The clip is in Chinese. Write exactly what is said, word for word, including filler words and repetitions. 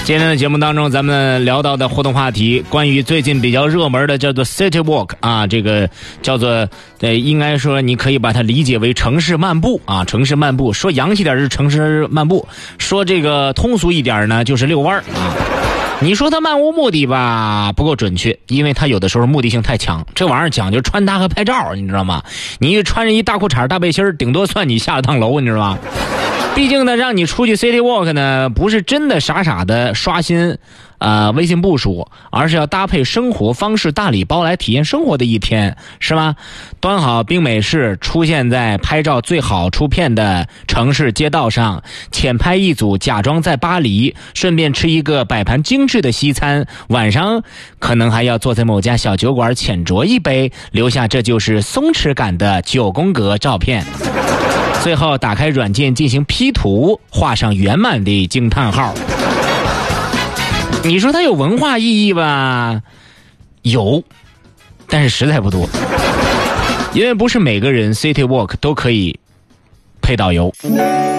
今天的节目当中，咱们聊到的互动话题，关于最近比较热门的叫做 City Walk 啊，这个叫做呃，应该说你可以把它理解为城市漫步啊，城市漫步。说洋气点是城市漫步，说这个通俗一点呢，就是遛弯儿啊。你说它漫无目的吧，不够准确，因为它有的时候目的性太强。这玩意儿讲究穿搭和拍照，你知道吗？你穿着一大裤衩大背心，顶多算你下了趟楼，你知道吗？毕竟呢，让你出去 City Walk 呢，不是真的傻傻的刷新呃微信步数，而是要搭配生活方式大礼包来体验生活的一天，是吗？端好冰美式，出现在拍照最好出片的城市街道上，浅拍一组，假装在巴黎，顺便吃一个摆盘精致的西餐，晚上可能还要坐在某家小酒馆浅酌一杯，留下这就是松弛感的九宫格照片。最后打开软件进行 P 图，画上圆满的惊叹号。你说它有文化意义吧？有，但是实在不多，因为不是每个人 City Walk 都可以配导游。